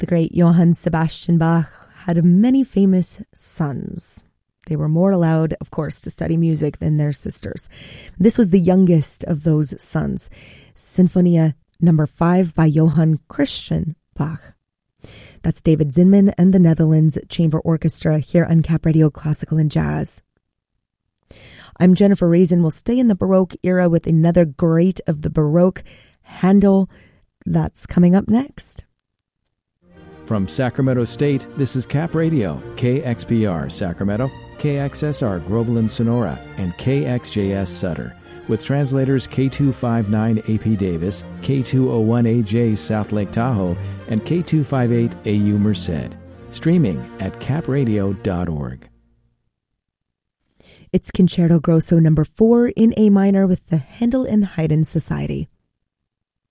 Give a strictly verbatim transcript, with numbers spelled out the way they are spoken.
The great Johann Sebastian Bach had many famous sons. They were more allowed, of course, to study music than their sisters. This was the youngest of those sons, Sinfonia number five by Johann Christian Bach. That's David Zinman and the Netherlands Chamber Orchestra here on Cap Radio Classical and Jazz. I'm Jennifer Raisin. We'll stay in the Baroque era with another great of the Baroque, Handel. That's coming up next. From Sacramento State, this is Cap Radio, K X P R Sacramento, K X S R Groveland Sonora, and K X J S Sutter, with translators K two fifty-nine A P Davis, K two oh one A J South Lake Tahoe, and K two fifty-eight A U Merced. Streaming at cap radio dot org. It's Concerto Grosso number four in A minor with the Handel and Haydn Society.